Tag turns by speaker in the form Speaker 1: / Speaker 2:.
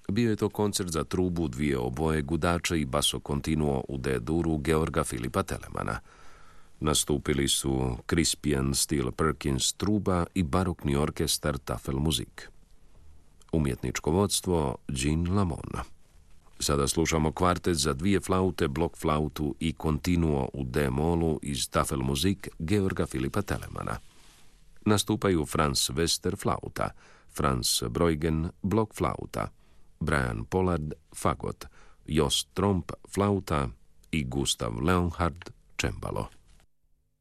Speaker 1: Bio je to koncert za trubu, dvije oboje, gudače i basso continuo u D-duru Georga Filipa Telemana. Nastupili su Crispian Steele Perkins truba i barokni orkestar Tafelmusik. Umjetničko vodstvo Jean Lamon. Sada slušamo kvartet za dvije flaute, blok flautu i continuo u D-molu iz Tafelmusik Georga Filipa Telemana. Nastupaju Franz Wester flauta, Franz Breugen blok flauta, Brian Pollard fagot, Jost Tromp flauta i Gustav Leonhard cembalo.